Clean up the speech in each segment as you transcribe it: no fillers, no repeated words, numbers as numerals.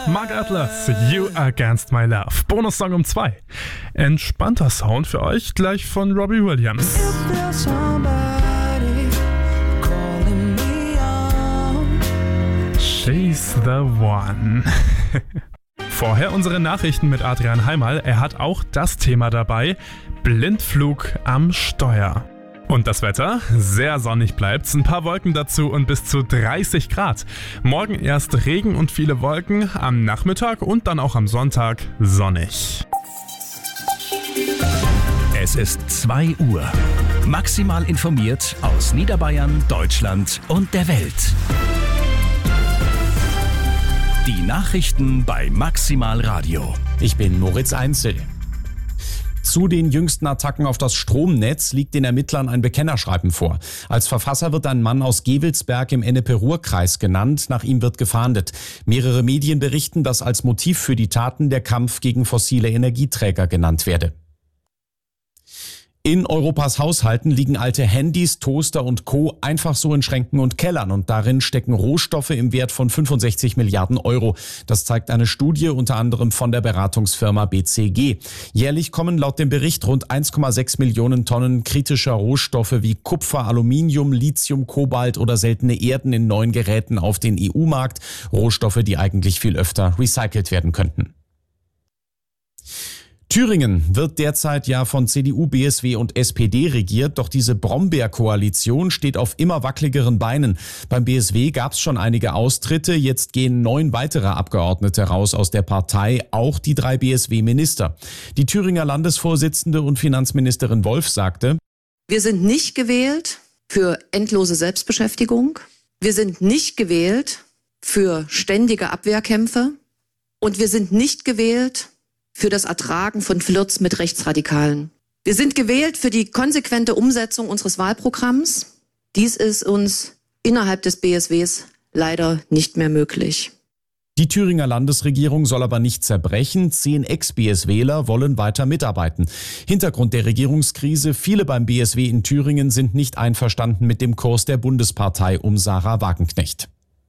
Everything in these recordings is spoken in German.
Mark Atlas, You Against My Love. Bonussong um 2. Entspannter Sound für euch, gleich von Robbie Williams. She's the one. Vorher unsere Nachrichten mit Adrian Heimal. Er hat auch das Thema dabei: Blindflug am Steuer. Und das Wetter? Sehr sonnig bleibt's, ein paar Wolken dazu und bis zu 30 Grad. Morgen erst Regen und viele Wolken, am Nachmittag und dann auch am Sonntag sonnig. Es ist 2 Uhr. Maximal informiert aus Niederbayern, Deutschland und der Welt. Die Nachrichten bei Maximal Radio. Ich bin Moritz Einzel. Zu den jüngsten Attacken auf das Stromnetz liegt den Ermittlern ein Bekennerschreiben vor. Als Verfasser wird ein Mann aus Gewelsberg im Ennepe-Ruhr-Kreis genannt. Nach ihm wird gefahndet. Mehrere Medien berichten, dass als Motiv für die Taten der Kampf gegen fossile Energieträger genannt werde. In Europas Haushalten liegen alte Handys, Toaster und Co. einfach so in Schränken und Kellern und darin stecken Rohstoffe im Wert von 65 Milliarden Euro. Das zeigt eine Studie unter anderem von der Beratungsfirma BCG. Jährlich kommen laut dem Bericht rund 1,6 Millionen Tonnen kritischer Rohstoffe wie Kupfer, Aluminium, Lithium, Kobalt oder seltene Erden in neuen Geräten auf den EU-Markt. Rohstoffe, die eigentlich viel öfter recycelt werden könnten. Thüringen wird derzeit ja von CDU, BSW und SPD regiert, doch diese Brombeerkoalition steht auf immer wackeligeren Beinen. Beim BSW gab es schon einige Austritte, jetzt gehen 9 weitere Abgeordnete raus aus der Partei, auch die 3 BSW-Minister. Die Thüringer Landesvorsitzende und Finanzministerin Wolf sagte: Wir sind nicht gewählt für endlose Selbstbeschäftigung. Wir sind nicht gewählt für ständige Abwehrkämpfe. Und wir sind nicht gewählt für das Ertragen von Flirts mit Rechtsradikalen. Wir sind gewählt für die konsequente Umsetzung unseres Wahlprogramms. Dies ist uns innerhalb des BSWs leider nicht mehr möglich. Die Thüringer Landesregierung soll aber nicht zerbrechen. 10 Ex-BSWler wollen weiter mitarbeiten. Hintergrund der Regierungskrise: Viele beim BSW in Thüringen sind nicht einverstanden mit dem Kurs der Bundespartei um Sarah Wagenknecht.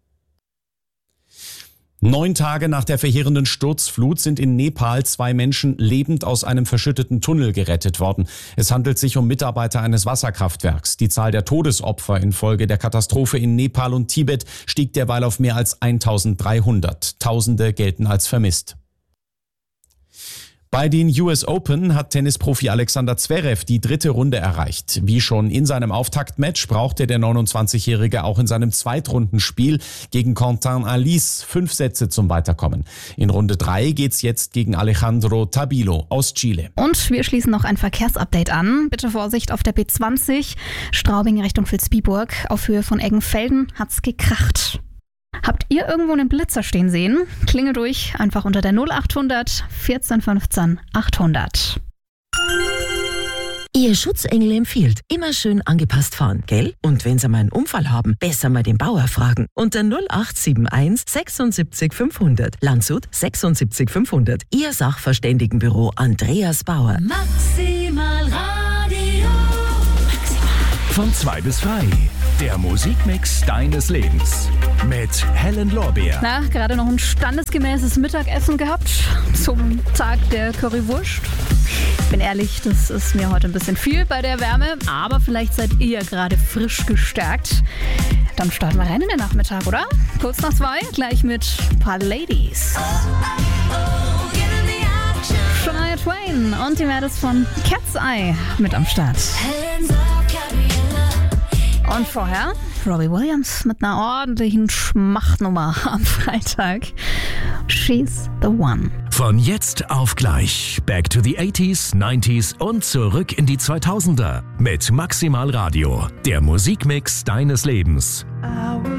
9 Tage nach der verheerenden Sturzflut sind in Nepal 2 Menschen lebend aus einem verschütteten Tunnel gerettet worden. Es handelt sich um Mitarbeiter eines Wasserkraftwerks. Die Zahl der Todesopfer infolge der Katastrophe in Nepal und Tibet stieg derweil auf mehr als 1300. Tausende gelten als vermisst. Bei den US Open hat Tennisprofi Alexander Zverev die 3. Runde erreicht. Wie schon in seinem Auftaktmatch brauchte der 29-Jährige auch in seinem Zweitrundenspiel gegen Quentin Alice 5 Sätze zum Weiterkommen. In Runde 3 geht's jetzt gegen Alejandro Tabilo aus Chile. Und wir schließen noch ein Verkehrsupdate an. Bitte Vorsicht auf der B20, Straubing Richtung Vilsbiburg. Auf Höhe von Eggenfelden hat's gekracht. Habt ihr irgendwo einen Blitzer stehen sehen? Klingelt durch, einfach unter der 0800 14 15 800. Ihr Schutzengel empfiehlt, immer schön angepasst fahren, gell? Und wenn Sie mal einen Unfall haben, besser mal den Bauer fragen. Unter 0871 76 500. Landshut 76 500. Ihr Sachverständigenbüro Andreas Bauer. Maximal Radio. Von 2 bis 3. Der Musikmix deines Lebens. Mit Helen Lorbeer. Na, gerade noch ein standesgemäßes Mittagessen gehabt zum Tag der Currywurst. Ich bin ehrlich, das ist mir heute ein bisschen viel bei der Wärme, aber vielleicht seid ihr gerade frisch gestärkt. Dann starten wir rein in den Nachmittag, oder? Kurz nach 2, gleich mit ein paar Ladies. Shania Twain und die Mädels von Cat's Eye mit am Start. Und vorher Robbie Williams mit einer ordentlichen Schmachtnummer am Freitag. She's the one. Von jetzt auf gleich. Back to the 80s, 90s und zurück in die 2000er. Mit Maximal Radio. Der Musikmix deines Lebens.